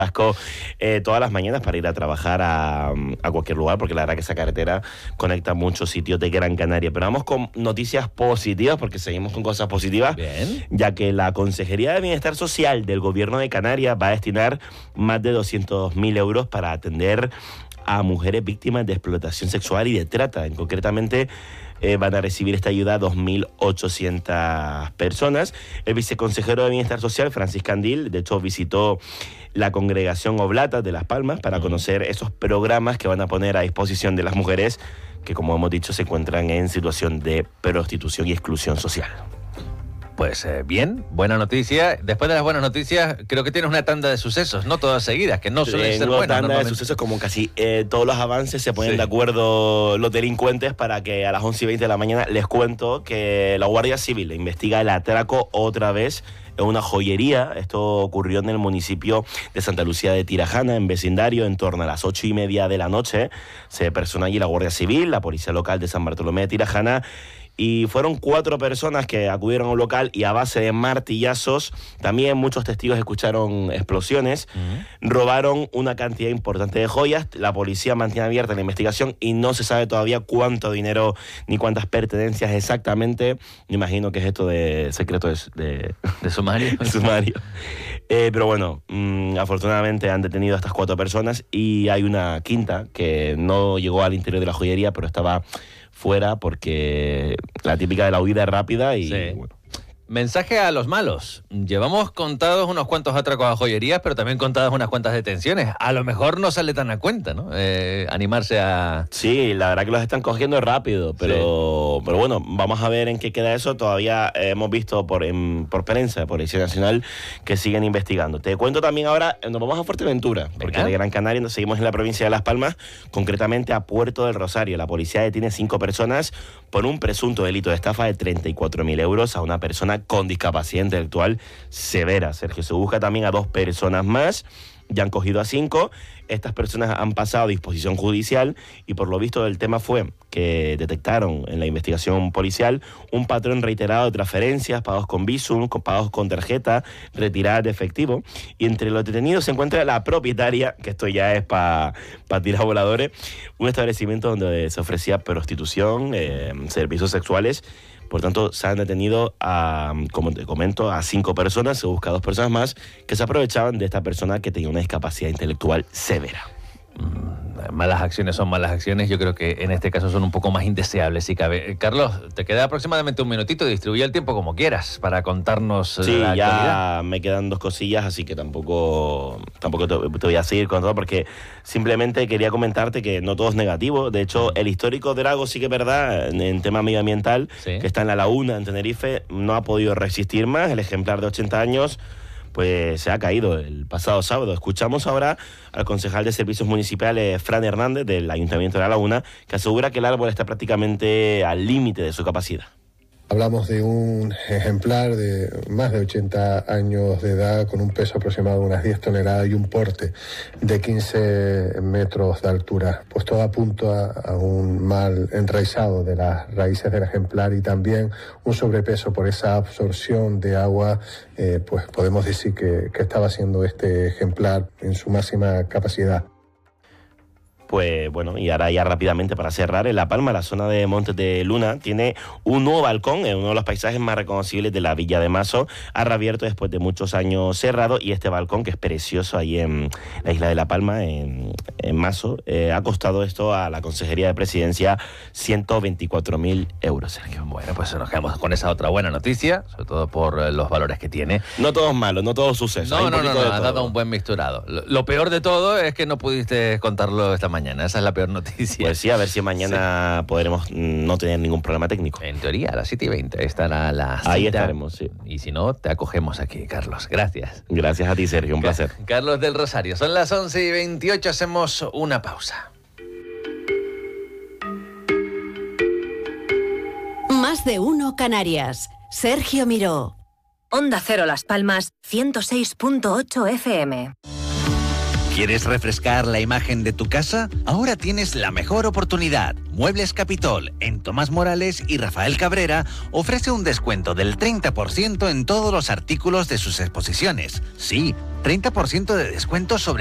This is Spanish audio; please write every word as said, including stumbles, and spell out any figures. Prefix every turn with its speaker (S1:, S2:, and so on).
S1: Eh, todas las mañanas para ir a trabajar a, a cualquier lugar, porque la verdad que esa carretera conecta muchos sitios de Gran Canaria. Pero vamos con noticias positivas, porque seguimos con cosas positivas.
S2: Bien.
S1: Ya que la Consejería de Bienestar Social del Gobierno de Canarias va a destinar más de doscientos mil euros para atender a mujeres víctimas de explotación sexual y de trata. En concretamente, Eh, van a recibir esta ayuda dos mil ochocientas personas. El viceconsejero de Bienestar Social, Francis Candil, de hecho visitó la congregación Oblata de Las Palmas para conocer esos programas que van a poner a disposición de las mujeres que, como hemos dicho, se encuentran en situación de prostitución y exclusión social.
S2: Pues eh, bien, buena noticia. Después de las buenas noticias, creo que tienes una tanda de sucesos, no todas seguidas, que no suelen ser buenas.
S1: Una tanda de sucesos, como casi eh, todos los avances se ponen sí. de acuerdo los delincuentes para que a las once y veinte de la mañana les cuento que la Guardia Civil investiga el atraco otra vez en una joyería. Esto ocurrió en el municipio de Santa Lucía de Tirajana, en vecindario, en torno a las ocho y media de la noche. Se personó allí la Guardia Civil, la Policía Local de San Bartolomé de Tirajana, y fueron cuatro personas que acudieron a un local y a base de martillazos, también muchos testigos escucharon explosiones, uh-huh. robaron una cantidad importante de joyas. La policía mantiene abierta la investigación y no se sabe todavía cuánto dinero ni cuántas pertenencias exactamente. Me imagino que es esto de secreto de, de,
S2: de sumario.
S1: de sumario. Eh, pero bueno, mmm, afortunadamente han detenido a estas cuatro personas y hay una quinta que no llegó al interior de la joyería, pero estaba fuera porque la típica de la huida es rápida y
S2: sí.
S1: bueno.
S2: Mensaje a los malos. Llevamos contados unos cuantos atracos a joyerías, pero también contadas unas cuantas detenciones. A lo mejor no sale tan a cuenta, ¿no? Eh, animarse a...
S1: Sí, la verdad que los están cogiendo rápido, pero, sí. pero bueno, vamos a ver en qué queda eso. Todavía eh, hemos visto por, en, por prensa, por Policía Nacional, que siguen investigando. Te cuento también ahora, nos vamos a Fuerteventura, Venga. porque de Gran Canaria nos seguimos en la provincia de Las Palmas, concretamente a Puerto del Rosario. La policía detiene cinco personas por un presunto delito de estafa de treinta y cuatro mil euros a una persona con discapacidad intelectual severa. Sergio, se busca también a dos personas más. Ya han cogido a cinco. Estas personas han pasado a disposición judicial y por lo visto el tema fue que detectaron en la investigación policial un patrón reiterado de transferencias, pagos con Bizum, pagos con tarjeta, retiradas de efectivo. Y entre los detenidos se encuentra la propietaria, que esto ya es para pa tirar voladores, un establecimiento donde se ofrecía prostitución, eh, servicios sexuales. Por tanto, se han detenido, a, como te comento, a cinco personas. Se busca a dos personas más que se aprovechaban de esta persona que tenía una discapacidad intelectual severa.
S2: Mm, malas acciones son malas acciones. Yo creo que en este caso son un poco más indeseables, si cabe. Carlos, te queda aproximadamente un minutito. Distribuye el tiempo como quieras para contarnos
S1: sí,
S2: la
S1: ya
S2: actualidad.
S1: Me quedan dos cosillas, así que tampoco, tampoco te, te voy a seguir con todo, porque simplemente quería comentarte que no todo es negativo. De hecho, el histórico Drago sí que es verdad, en, en tema medioambiental, sí. que está en la laguna, en Tenerife, no ha podido resistir más. El ejemplar de ochenta años pues se ha caído el pasado sábado. Escuchamos ahora al concejal de Servicios Municipales, Fran Hernández, del Ayuntamiento de La Laguna, que asegura que el árbol está prácticamente al límite de su capacidad.
S3: Hablamos de un ejemplar de más de ochenta años de edad, con un peso aproximado de unas diez toneladas y un porte de quince metros de altura. Pues todo apunta a un mal enraizado de las raíces del ejemplar y también un sobrepeso por esa absorción de agua. Eh, pues podemos decir que, que estaba siendo este ejemplar en su máxima capacidad.
S1: Pues bueno, y ahora ya rápidamente para cerrar, en La Palma, la zona de Montes de Luna, tiene un nuevo balcón, en uno de los paisajes más reconocibles de la Villa de Mazo, ha reabierto después de muchos años cerrado, y este balcón, que es precioso ahí en la isla de La Palma, en, en Mazo, eh, ha costado esto a la Consejería de Presidencia ciento veinticuatro mil euros, Sergio.
S2: Bueno, pues nos quedamos con esa otra buena noticia, sobre todo por los valores que tiene.
S1: No todo es malo, no todo suceso.
S2: No, no, no, no, ha dado un buen mixturado. Lo, lo peor de todo es que no pudiste contarlo esta mañana. Esa es la peor noticia.
S1: Pues sí, a ver si mañana sí. podremos no tener ningún problema técnico.
S2: En teoría, a las siete y veinte estará la cita.
S1: Ahí estaremos, sí.
S2: Y si no, te acogemos aquí, Carlos. Gracias.
S1: Gracias a ti, Sergio. Un placer.
S2: Carlos del Rosario. Son las once y veintiocho. Hacemos una pausa.
S4: Más de uno Canarias. Sergio Miró.
S5: Onda Cero Las Palmas, ciento seis punto ocho F M. ¿Quieres refrescar la imagen de tu casa? Ahora tienes la mejor oportunidad. Muebles Capitol, en Tomás Morales y Rafael Cabrera, ofrece un descuento del treinta por ciento en todos los artículos de sus exposiciones. Sí, treinta por ciento de descuento sobre